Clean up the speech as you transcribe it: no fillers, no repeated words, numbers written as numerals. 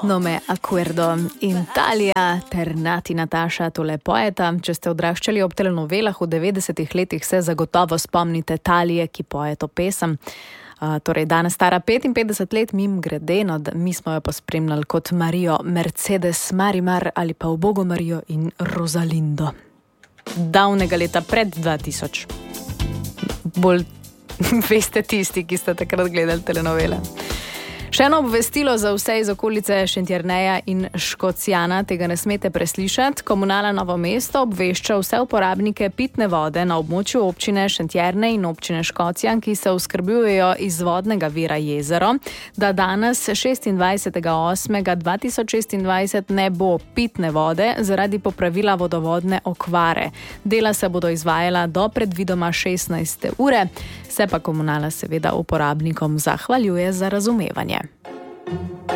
Nome acuerdo. Italija ter Nati Nataša tole poeta. Če ste odraščali ob telenovelah v 90-ih letih, se zagotovo spomnite Talije, ki poje to pesem. Torej, danes stara 55 let, mimogrede, mi smo jo pospremljali kot Marijo Mercedes Marimar ali pa Ubogo Marijo in Rosalindo. Davnega leta pred 2000. Bolj veste tisti, ki ste takrat gledali telenovele. Še eno obvestilo za vse iz okolice Šentjerneja in Škocjana, tega ne smete preslišati. Komunala Novo mesto obvešča vse uporabnike pitne vode na območju občine Šentjernej in občine Škocjan, ki se oskrbujejo iz vodnega vira Jezero, da danes 26.8.2026 ne bo pitne vode zaradi popravila vodovodne okvare. Dela se bodo izvajala do predvidoma 16. ure, se pa komunala seveda uporabnikom zahvaljuje za razumevanje.